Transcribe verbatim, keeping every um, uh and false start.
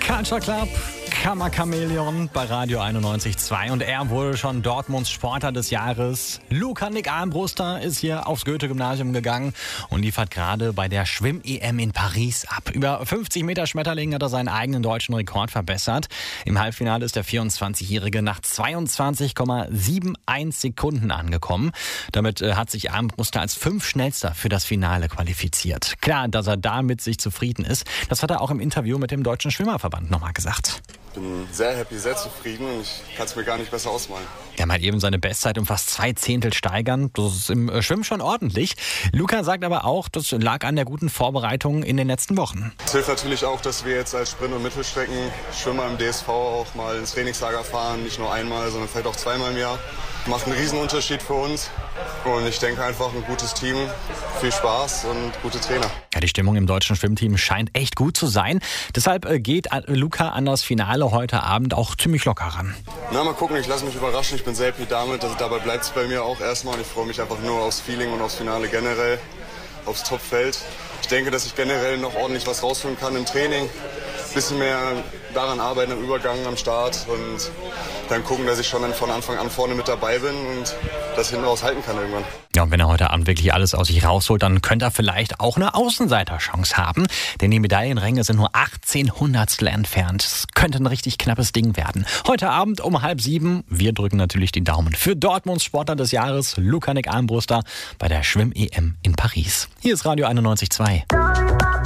Culture Club, Kammerchamäleon bei Radio einundneunzig Komma zwei und er wurde schon Dortmunds Sportler des Jahres. Luca Nick Armbruster ist hier aufs Goethe-Gymnasium gegangen und liefert gerade bei der Schwimm-E M in Paris ab. Über fünfzig Meter Schmetterling hat er seinen eigenen deutschen Rekord verbessert. Im Halbfinale ist der vierundzwanzigjährige nach zweiundzwanzig Komma einundsiebzig Sekunden angekommen. Damit äh, hat sich Armbruster als fünfschnellster für das Finale qualifiziert. Klar, dass er da mit sich zufrieden ist, das hat er auch im Interview mit dem Deutschen Schwimmerverband nochmal gesagt. Ich bin sehr happy, sehr zufrieden und ich kann es mir gar nicht besser ausmalen. Er hat eben seine Bestzeit um fast zwei Zehntel steigern. Das ist im Schwimmen schon ordentlich. Luca sagt aber auch, das lag an der guten Vorbereitung in den letzten Wochen. Es hilft natürlich auch, dass wir jetzt als Sprint- und Mittelstreckenschwimmer im D S V auch mal ins Trainingslager fahren. Nicht nur einmal, sondern vielleicht auch zweimal im Jahr. Macht einen Riesen-Unterschied für uns. Und ich denke einfach, ein gutes Team, viel Spaß und gute Trainer. Ja, die Stimmung im deutschen Schwimmteam scheint echt gut zu sein. Deshalb geht Luca an das Finale heute Abend auch ziemlich locker ran. Na, mal gucken, ich lasse mich überraschen. Ich bin sehr happy damit. Also dabei bleibt es bei mir auch erstmal. Und ich freue mich einfach nur aufs Feeling und aufs Finale generell, aufs Topfeld. Ich denke, dass ich generell noch ordentlich was rausholen kann im Training. Ein bisschen mehr daran arbeiten am Übergang, am Start und dann gucken, dass ich schon dann von Anfang an vorne mit dabei bin und das hinten raus halten kann irgendwann. Ja, und wenn er heute Abend wirklich alles aus sich rausholt, dann könnte er vielleicht auch eine Außenseiterchance haben. Denn die Medaillenränge sind nur achtzehn Hundertstel entfernt. Es könnte ein richtig knappes Ding werden. Heute Abend um halb sieben. Wir drücken natürlich die Daumen für Dortmunds Sportler des Jahres, Luca Nick Armbruster, bei der Schwimm-E M in Paris. Hier ist Radio einundneunzig Komma zwei.